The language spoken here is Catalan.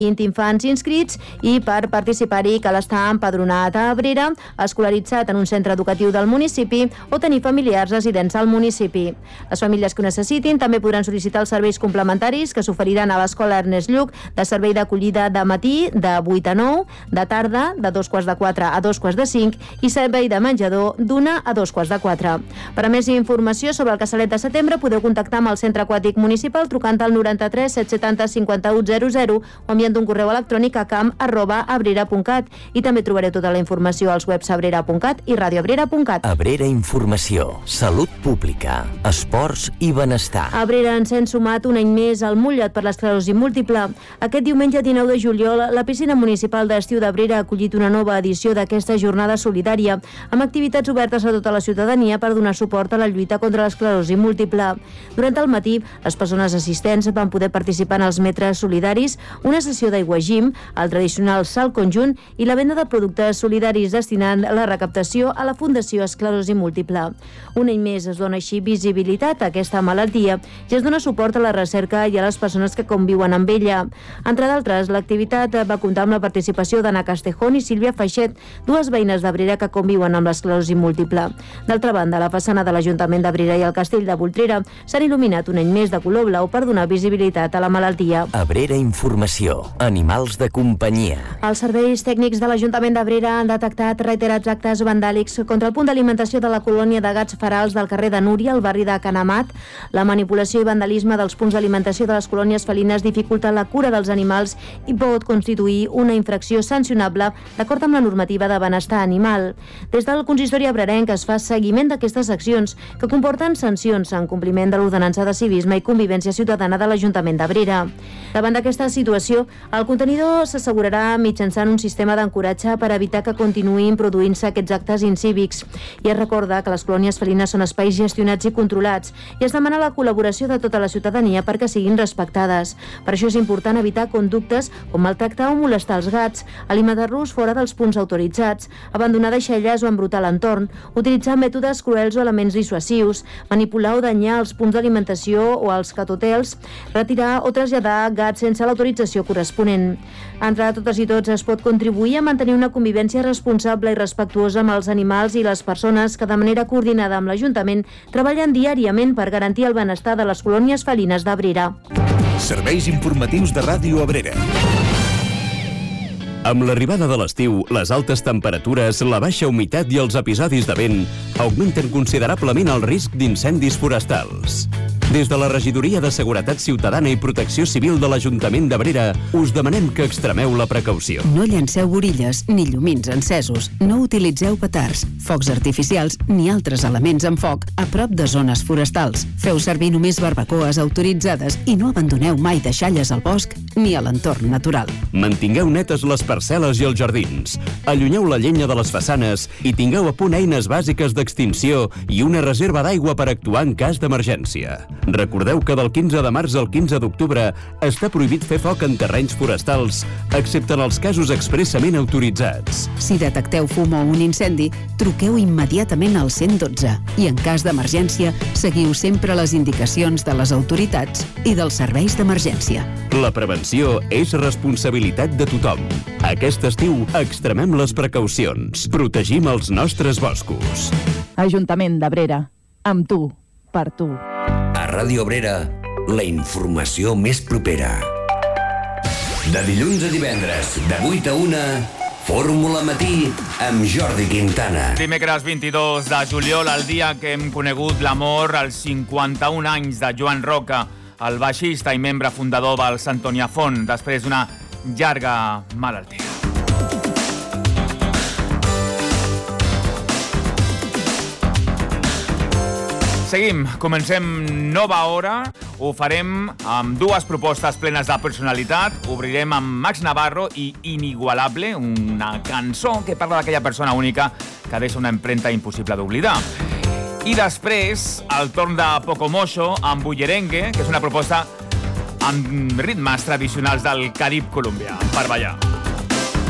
infants inscrits i per participar-hi cal estar empadronat a Abrera, escolaritzat en un centre educatiu del municipi o tenir familiars residents al municipi. Les famílies que ho necessitin també podran sol·licitar els serveis complementaris que s'oferiran a l'Escola Ernest Lluch de servei d'acollida de matí de 8 a 9, de tarda de 2:15 a 2:45 i servei de menjador d'1 a 2:15. Per a més informació sobre el Casalet de Setembre podeu contactar amb el Centre Aquàtic Municipal trucant al 93 770 5100 o enviant un correu electrònic a camp@abrera.cat i també trobareu tota la informació als webs abrera.cat i radioabrera.cat. Abrera Informació, Salut Pública, Esports i Benestar. A Abrera ens hem sumat un any més al Mullet per l'esclerosi múltiple. Aquest diumenge 19 de juliol, la piscina municipal d'estiu d'Abrera ha acollit una nova edició d'aquesta jornada solidària, amb activitats obertes a tota la ciutadania per donar suport a la lluita contra l'esclerosi múltiple. Durant el matí, les persones assistents van poder participar en els metres solidaris, una sessió d'aigua-gim, el tradicional salt conjunt i la venda de productes solidaris destinant la recaptació a la Fundació Esclerosi Múltiple. Un any més es dona així visibilitat a aquesta malaltia i es dona suport a la recerca i a les persones que conviuen amb ella. Entre d'altres, l'activitat va comptar amb la participació d'Anna Castejón i Sílvia Feixet, dues veïnes d'Abrera que conviuen amb l'esclerosi múltiple. D'altra banda, la façana de l'Ajuntament d'Abrera i el Castell de Voltrera s'han il·luminat un any més de color blau per donar visibilitat a la malaltia. Abrera Informació, animals de companyia. Els serveis tècnics de l'Ajuntament d'Abrera han detectat reiterats actes vandàlics contra el punt d'alimentació de la colònia de gats ferals del carrer de Núria, al barri de Canamat. La manipulació i vandalisme dels punts d'alimentació de les colònies felines dificulta la cura dels animals i pot constituir una infracció sancionable d'acord amb la normativa de benestar animal. Des del consistori abrerenc es fa seguiment d'aquestes accions que comporten sancions en compliment de l'ordenança de civisme i convivència ciutadana de l'Ajuntament d'Abrera. Davant d'aquesta situació, el contenidor s'assegurarà mitjançant un sistema d'ancoratge per evitar que continuïn produint-se aquests actes incívics. I es recorda que les colònies felines són espais gestionats i controlats i es demana la col·laboració de tota la ciutadania perquè siguin respectades. Per això és important evitar conductes com maltractar o molestar els gats, alimentar-los fora dels punts autoritzats, abandonar deixalles o embrutar l'entorn, utilitzar mètodes cruels o elements dissuasius, manipular o danyar els punts d'alimentació o els catotels, retirar o traslladar gats sense l'autorització corresponent. Entre totes i tots es pot contribuir a mantenir una convivència responsable i respectuosa amb els animals i les persones que de manera coordinada amb l'Ajuntament treballen diàriament per garantir el benestar de les colònies felines d'Abrera. Serveis informatius de Ràdio Abrera. Amb l'arribada de l'estiu, les altes temperatures, la baixa humitat i els episodis de vent augmenten considerablement el risc d'incendis forestals. Des de la Regidoria de Seguretat Ciutadana i Protecció Civil de l'Ajuntament d'Abrera us demanem que extremeu la precaució. No llanceu borilles ni llumins encesos, no utilitzeu petards, focs artificials ni altres elements amb foc a prop de zones forestals. Feu servir només barbacoes autoritzades i no abandoneu mai deixalles al bosc ni a l'entorn natural. Mantingueu netes les parcel·les i els jardins. Allunyeu la llenya de les façanes i tingueu a punt eines bàsiques d'extinció i una reserva d'aigua per actuar en cas d'emergència. Recordeu que del 15 de març al 15 d'octubre està prohibit fer foc en terrenys forestals, excepte en els casos expressament autoritzats. Si detecteu fum o un incendi, truqueu immediatament al 112 i en cas d'emergència seguiu sempre les indicacions de les autoritats i dels serveis d'emergència. La prevenció és responsabilitat de tothom. Aquest estiu extremem les precaucions. Protegim els nostres boscos. Ajuntament d'Abrera. Amb tu. Per tu. A Ràdio Abrera, la informació més propera. De dilluns a divendres, de 8 a 1, Fórmula Matí amb Jordi Quintana. Dimecres 22 de juliol, el dia que hem conegut la mort als 51 anys de Joan Roca, el baixista i membre fundador del Santonià Font, després d'una llarga malaltia. Seguim, comencem nova hora, ho farem amb dues propostes plenes de personalitat, obrirem amb Max Navarro i Inigualable, una cançó que parla d'aquella persona única que deixa una empremta impossible d'oblidar. I després, el torn de Pocomoxo amb Bullerengue, que és una proposta amb ritmes tradicionals del Carib colombià, per ballar.